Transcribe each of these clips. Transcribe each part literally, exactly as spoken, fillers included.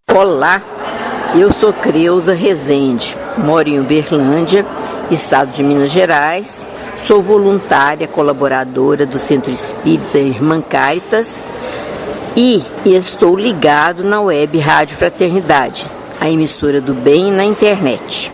Olá, eu sou Creuza Rezende, moro em Uberlândia, estado de Minas Gerais, sou voluntária colaboradora do Centro Espírita Irmã Caritas e estou ligado na web Rádio Fraternidade, a emissora do bem na internet.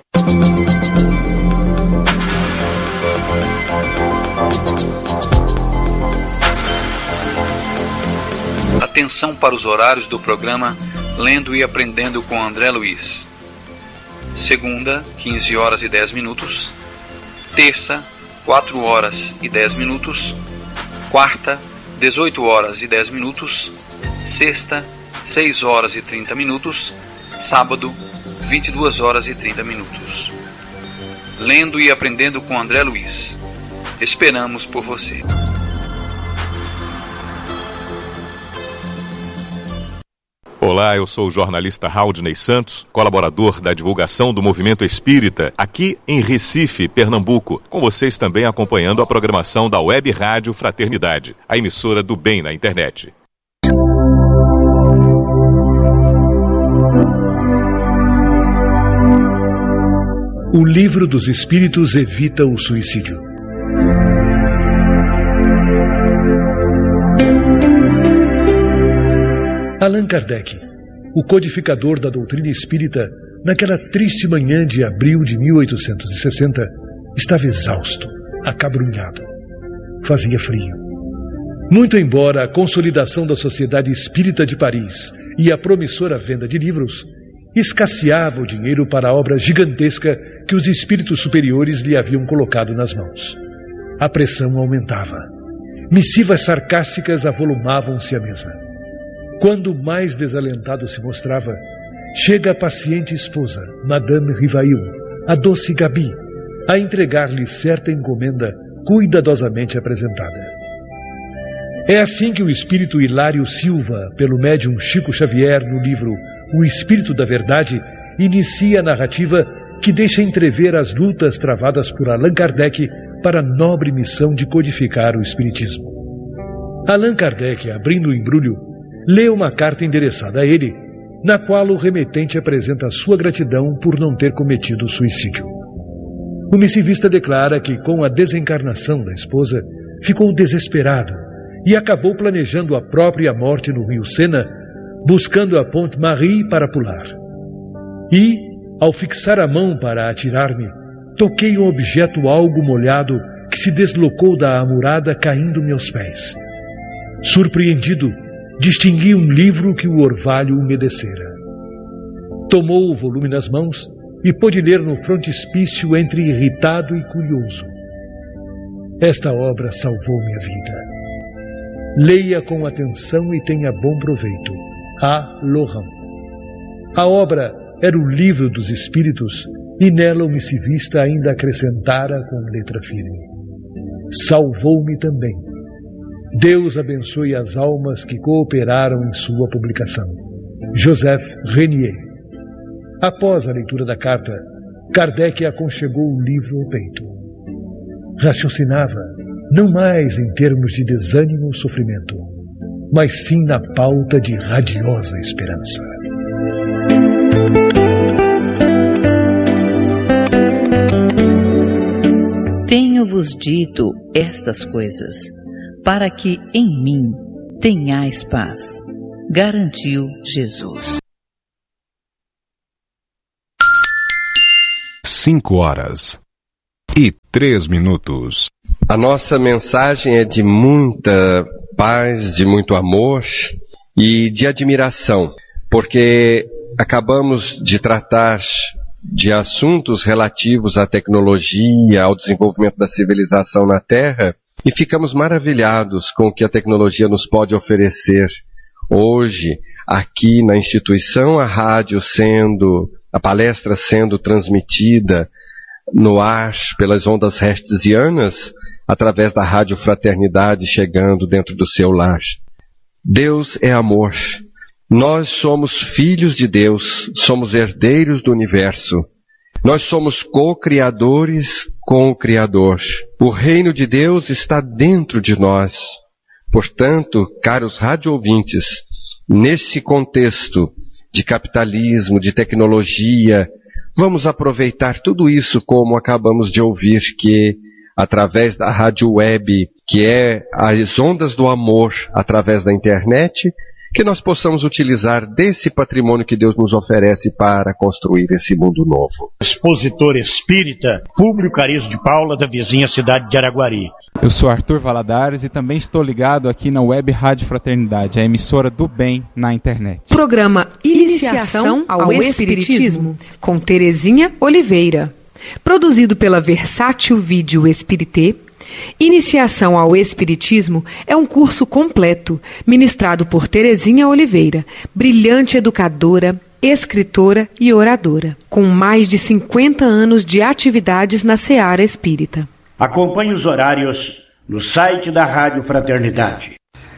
Atenção para os horários do programa Lendo e Aprendendo com André Luiz. Segunda, quinze horas e dez minutos. Terça, quatro horas e dez minutos. Quarta, dezoito horas e dez minutos. Sexta, seis horas e trinta minutos. Sábado, vinte e duas horas e trinta minutos. Lendo e Aprendendo com André Luiz. Esperamos por você. Olá, eu sou o jornalista Haldney Santos, colaborador da divulgação do Movimento Espírita, aqui em Recife, Pernambuco, com vocês também acompanhando a programação da Web Rádio Fraternidade, a emissora do bem na internet. O Livro dos Espíritos evita o suicídio. Allan Kardec, o codificador da doutrina espírita, naquela triste manhã de abril de mil oitocentos e sessenta, estava exausto, acabrunhado. Fazia frio. Muito embora a consolidação da Sociedade Espírita de Paris e a promissora venda de livros, escasseava o dinheiro para a obra gigantesca que os espíritos superiores lhe haviam colocado nas mãos. A pressão aumentava. Missivas sarcásticas avolumavam-se à mesa. Quando mais desalentado se mostrava, chega a paciente esposa, Madame Rivail, a doce Gabi, a entregar-lhe certa encomenda cuidadosamente apresentada. É assim que o espírito Hilário Silva, pelo médium Chico Xavier, no livro O Espírito da Verdade, inicia a narrativa que deixa entrever as lutas travadas por Allan Kardec para a nobre missão de codificar o Espiritismo. Allan Kardec, abrindo o embrulho, lê uma carta endereçada a ele, na qual o remetente apresenta sua gratidão por não ter cometido suicídio. O missivista declara que, com a desencarnação da esposa, ficou desesperado e acabou planejando a própria morte no rio Sena, buscando a Ponte Marie para pular. E, ao fixar a mão para atirar-me, toquei um objeto algo molhado que se deslocou da amurada caindo-me aos pés. Surpreendido, distingui um livro que o orvalho umedecera. Tomou o volume nas mãos e pôde ler no frontispício entre irritado e curioso. Esta obra salvou minha vida. Leia com atenção e tenha bom proveito. A. Laurent. A obra era o Livro dos Espíritos e nela o missivista ainda acrescentara com letra firme: salvou-me também. Deus abençoe as almas que cooperaram em sua publicação. Joseph Renier. Após a leitura da carta, Kardec aconchegou o livro ao peito. Raciocinava, não mais em termos de desânimo ou sofrimento, mas sim na pauta de radiosa esperança. Tenho-vos dito estas coisas, para que em mim tenhais paz, garantiu Jesus. Cinco horas e três minutos. A nossa mensagem é de muita paz, de muito amor e de admiração, porque acabamos de tratar de assuntos relativos à tecnologia, ao desenvolvimento da civilização na Terra, e ficamos maravilhados com o que a tecnologia nos pode oferecer. Hoje, aqui na instituição, a rádio sendo, a palestra sendo transmitida no ar pelas ondas hertzianas, através da Rádio Fraternidade chegando dentro do seu lar. Deus é amor. Nós somos filhos de Deus, somos herdeiros do universo. Nós somos co-criadores com o Criador. O reino de Deus está dentro de nós. Portanto, caros rádio-ouvintes, nesse contexto de capitalismo, de tecnologia. Vamos aproveitar tudo isso como acabamos de ouvir, que através da rádio web, que é as ondas do amor através da internet, que nós possamos utilizar desse patrimônio que Deus nos oferece para construir esse mundo novo. Expositor espírita, Públio Carizo de Paula, da vizinha cidade de Araguari. Eu sou Arthur Valadares e também estou ligado aqui na Web Rádio Fraternidade, a emissora do bem na internet. Programa Iniciação ao Espiritismo, com Terezinha Oliveira. Produzido pela Versátil Vídeo Espirité, Iniciação ao Espiritismo é um curso completo, ministrado por Terezinha Oliveira, brilhante educadora, escritora e oradora, com mais de cinquenta anos de atividades na seara espírita. Acompanhe os horários no site da Rádio Fraternidade.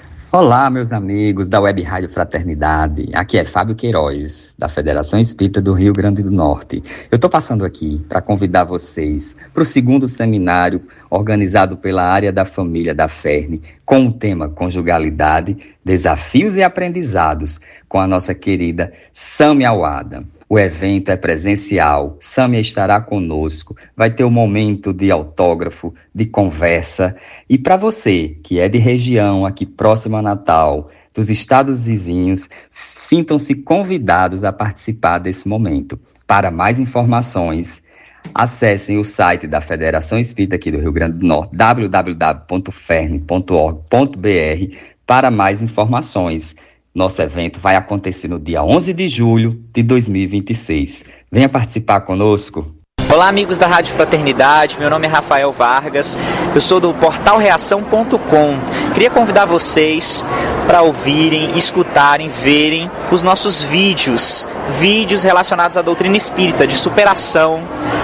Olá, meus amigos da Web Rádio Fraternidade. Aqui é Fábio Queiroz, da Federação Espírita do Rio Grande do Norte. Eu estou passando aqui para convidar vocês para o segundo seminário organizado pela área da família da Ferne, com o tema Conjugalidade, Desafios e Aprendizados, com a nossa querida Sâmia Awada. O evento é presencial, Sâmia estará conosco, vai ter um momento de autógrafo, de conversa. E para você que é de região aqui próximo a Natal, dos estados vizinhos, sintam-se convidados a participar desse momento. Para mais informações, acessem o site da Federação Espírita aqui do Rio Grande do Norte, w w w ponto ferne ponto org ponto b r, para mais informações. Nosso evento vai acontecer no dia onze de julho de dois mil e vinte e seis. Venha participar conosco. Olá, amigos da Rádio Fraternidade, meu nome é Rafael Vargas, eu sou do portal reação ponto com. Queria convidar vocês para ouvirem, escutarem, verem os nossos vídeos, vídeos relacionados à doutrina espírita, de superação,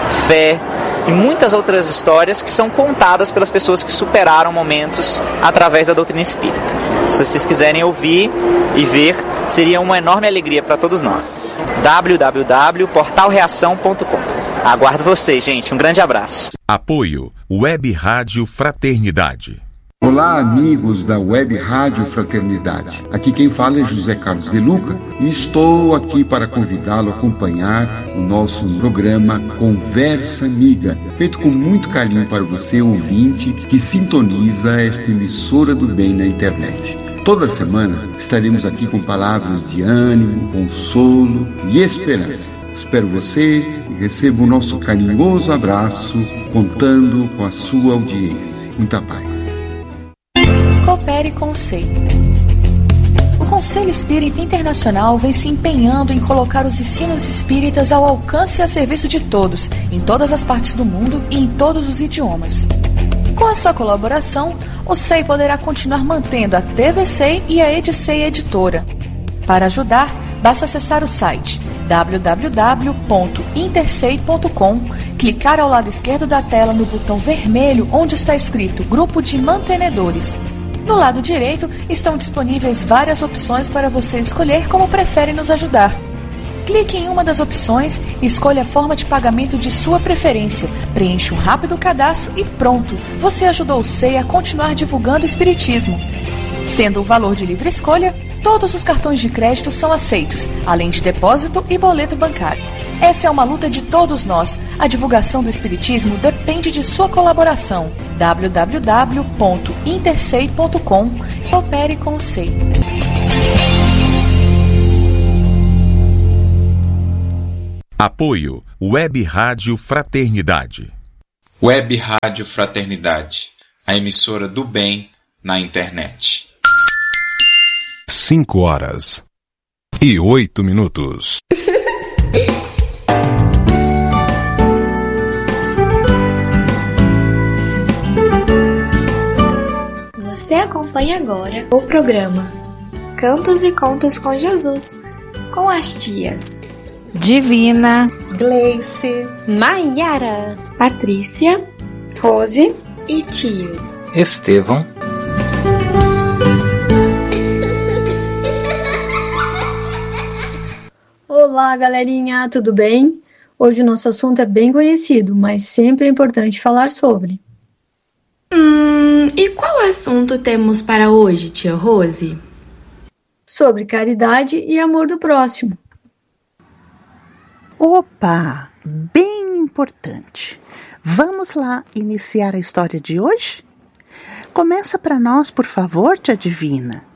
fé e muitas outras histórias que são contadas pelas pessoas que superaram momentos através da doutrina espírita. Se vocês quiserem ouvir e ver, seria uma enorme alegria para todos nós. w w w ponto portal reação ponto com. Aguardo vocês, gente. Um grande abraço. Apoio Web Rádio Fraternidade. Olá, amigos da Web Rádio Fraternidade. Aqui quem fala é José Carlos de Luca e estou aqui para convidá-lo a acompanhar o nosso programa Conversa Amiga, feito com muito carinho para você, ouvinte, que sintoniza esta emissora do bem na internet. Toda semana estaremos aqui com palavras de ânimo, consolo e esperança. Espero você e receba o nosso carinhoso abraço, contando com a sua audiência. Muita paz. Coopere com o SEI. O Conselho Espírita Internacional vem se empenhando em colocar os ensinos espíritas ao alcance e a serviço de todos, em todas as partes do mundo e em todos os idiomas. Com a sua colaboração, o SEI poderá continuar mantendo a T V SEI e a EdSEI Editora. Para ajudar, basta acessar o site w w w ponto intersei ponto com, clicar ao lado esquerdo da tela no botão vermelho onde está escrito Grupo de Mantenedores. No lado direito estão disponíveis várias opções para você escolher como prefere nos ajudar. Clique em uma das opções e escolha a forma de pagamento de sua preferência. Preencha um rápido cadastro e pronto! Você ajudou o SEI a continuar divulgando o Espiritismo. Sendo o valor de livre escolha, todos os cartões de crédito são aceitos, além de depósito e boleto bancário. Essa é uma luta de todos nós. A divulgação do Espiritismo depende de sua colaboração. w w w ponto intersei ponto com. Coopere com o SEI. Apoio Web Rádio Fraternidade. Web Rádio Fraternidade, a emissora do bem na internet. Cinco horas e oito minutos. Você acompanha agora o programa Cantos e Contos com Jesus, com as tias Divina, Gleice, Maiara, Patrícia, Rose e tio Estevão. Olá, galerinha, tudo bem? Hoje o nosso assunto é bem conhecido, mas sempre é importante falar sobre. Hum, e qual assunto temos para hoje, tia Rose? Sobre caridade e amor do próximo. Opa! Bem importante. Vamos lá iniciar a história de hoje? Começa para nós, por favor, tia Divina.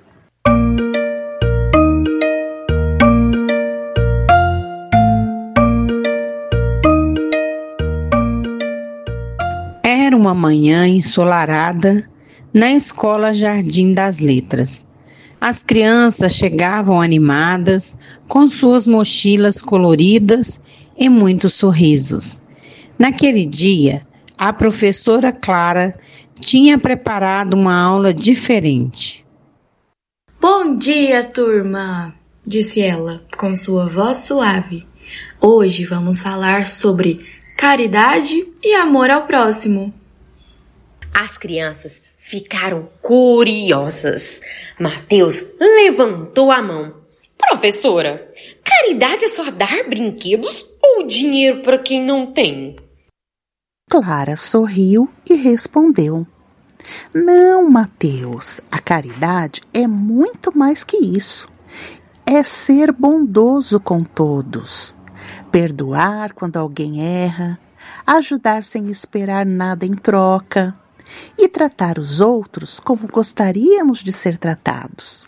Era uma manhã ensolarada na escola Jardim das Letras. As crianças chegavam animadas, com suas mochilas coloridas e muitos sorrisos. Naquele dia, a professora Clara tinha preparado uma aula diferente. Bom dia, turma, disse ela, com sua voz suave. Hoje vamos falar sobre caridade e amor ao próximo. As crianças ficaram curiosas. Mateus levantou a mão. Professora, caridade é só dar brinquedos ou dinheiro para quem não tem? Clara sorriu e respondeu: Não, Mateus, a caridade é muito mais que isso. É ser bondoso com todos, perdoar quando alguém erra, ajudar sem esperar nada em troca e tratar os outros como gostaríamos de ser tratados.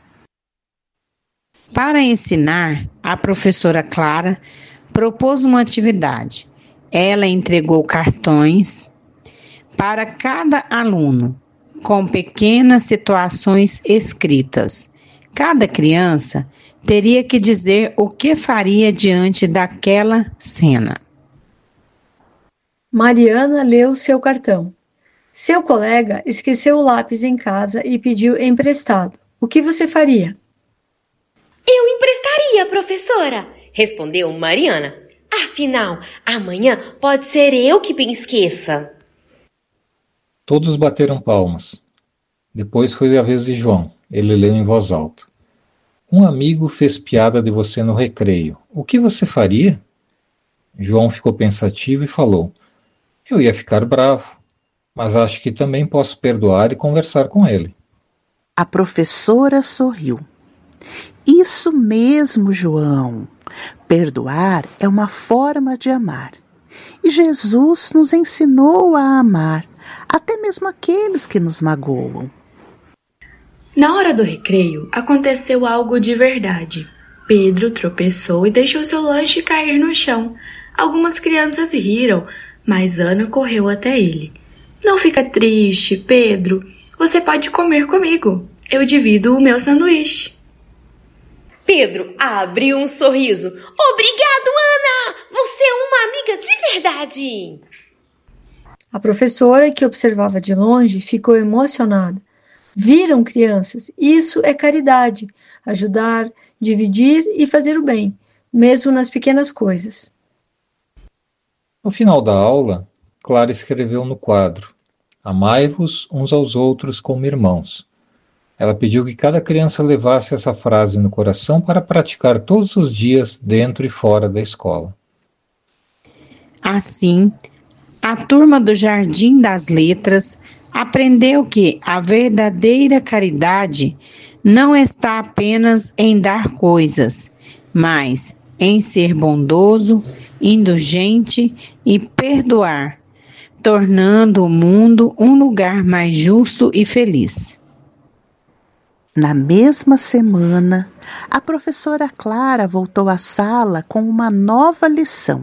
Para ensinar, a professora Clara propôs uma atividade. Ela entregou cartões para cada aluno, com pequenas situações escritas. Cada criança teria que dizer o que faria diante daquela cena. Mariana leu seu cartão. Seu colega esqueceu o lápis em casa e pediu emprestado. O que você faria? Eu emprestaria, professora, respondeu Mariana. Afinal, amanhã pode ser eu que me esqueça. Todos bateram palmas. Depois foi a vez de João. Ele leu em voz alta. Um amigo fez piada de você no recreio. O que você faria? João ficou pensativo e falou: Eu ia ficar bravo, mas acho que também posso perdoar e conversar com ele. A professora sorriu. Isso mesmo, João. Perdoar é uma forma de amar. E Jesus nos ensinou a amar, até mesmo aqueles que nos magoam. Na hora do recreio, aconteceu algo de verdade. Pedro tropeçou e deixou seu lanche cair no chão. Algumas crianças riram, mas Ana correu até ele. Não fica triste, Pedro. Você pode comer comigo. Eu divido o meu sanduíche. Pedro abriu um sorriso. Obrigado, Ana! Você é uma amiga de verdade! A professora, que observava de longe, ficou emocionada. Viram, crianças? Isso é caridade. Ajudar, dividir e fazer o bem, mesmo nas pequenas coisas. No final da aula, Clara escreveu no quadro: Amai-vos uns aos outros como irmãos. Ela pediu que cada criança levasse essa frase no coração para praticar todos os dias dentro e fora da escola. Assim, a turma do Jardim das Letras aprendeu que a verdadeira caridade não está apenas em dar coisas, mas em ser bondoso, indulgente e perdoar, tornando o mundo um lugar mais justo e feliz. Na mesma semana, a professora Clara voltou à sala com uma nova lição.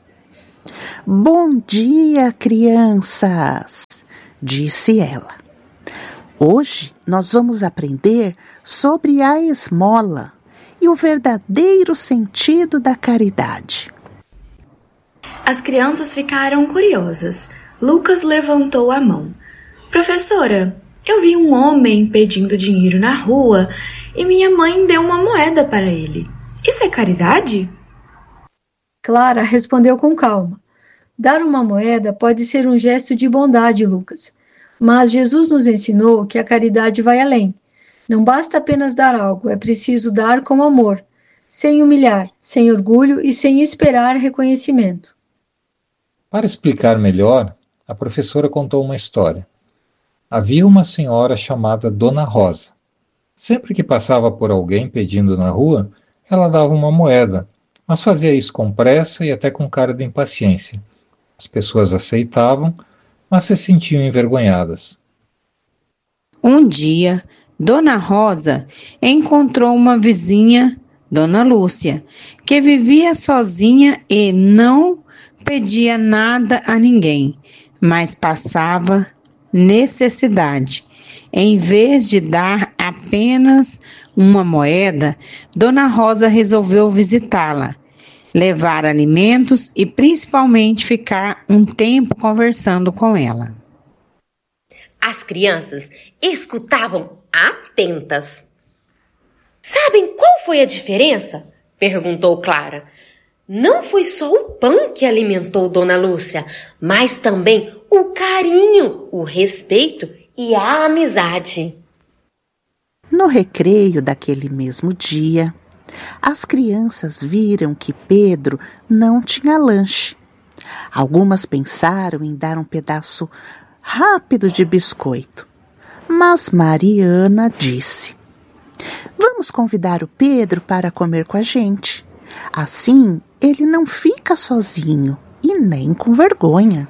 Bom dia, crianças, disse ela. Hoje nós vamos aprender sobre a esmola e o verdadeiro sentido da caridade. As crianças ficaram curiosas. Lucas levantou a mão. Professora, eu vi um homem pedindo dinheiro na rua e minha mãe deu uma moeda para ele. Isso é caridade? Clara respondeu com calma. Dar uma moeda pode ser um gesto de bondade, Lucas. Mas Jesus nos ensinou que a caridade vai além. Não basta apenas dar algo, é preciso dar com amor, sem humilhar, sem orgulho e sem esperar reconhecimento. Para explicar melhor, a professora contou uma história. Havia uma senhora chamada Dona Rosa. Sempre que passava por alguém pedindo na rua, ela dava uma moeda, mas fazia isso com pressa e até com cara de impaciência. As pessoas aceitavam, mas se sentiam envergonhadas. Um dia, Dona Rosa encontrou uma vizinha, Dona Lúcia, que vivia sozinha e não pedia nada a ninguém, mas passava necessidade. Em vez de dar apenas uma moeda, Dona Rosa resolveu visitá-la, levar alimentos e principalmente ficar um tempo conversando com ela. As crianças escutavam atentas. Sabem qual foi a diferença? Perguntou Clara. Não foi só o pão que alimentou Dona Lúcia, mas também o carinho, o respeito e a amizade. No recreio daquele mesmo dia, as crianças viram que Pedro não tinha lanche. Algumas pensaram em dar um pedaço rápido de biscoito, mas Mariana disse: vamos convidar o Pedro para comer com a gente. Assim, ele não fica sozinho e nem com vergonha.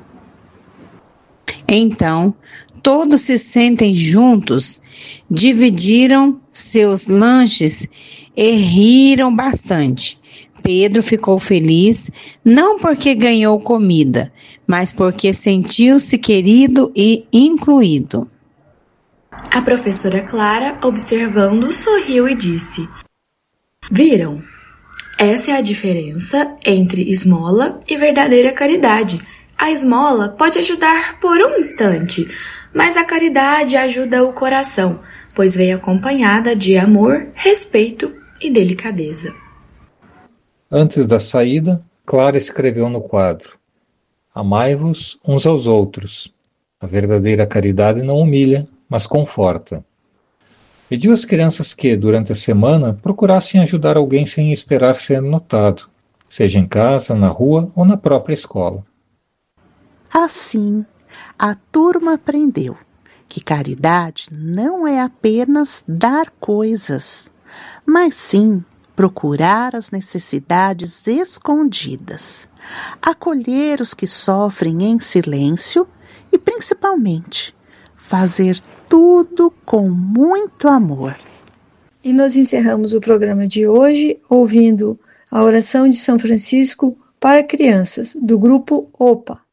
Então, todos se sentem juntos, dividiram seus lanches e riram bastante. Pedro ficou feliz, não porque ganhou comida, mas porque sentiu-se querido e incluído. A professora Clara, observando, sorriu e disse: viram? Essa é a diferença entre esmola e verdadeira caridade. A esmola pode ajudar por um instante, mas a caridade ajuda o coração, pois vem acompanhada de amor, respeito e delicadeza. Antes da saída, Clara escreveu no quadro: amai-vos uns aos outros. A verdadeira caridade não humilha, mas conforta. Pediu às crianças que, durante a semana, procurassem ajudar alguém sem esperar ser notado, seja em casa, na rua ou na própria escola. Assim, a turma aprendeu que caridade não é apenas dar coisas, mas sim procurar as necessidades escondidas, acolher os que sofrem em silêncio e, principalmente, fazer tudo com muito amor. E nós encerramos o programa de hoje ouvindo a oração de São Francisco para crianças, do grupo OPA.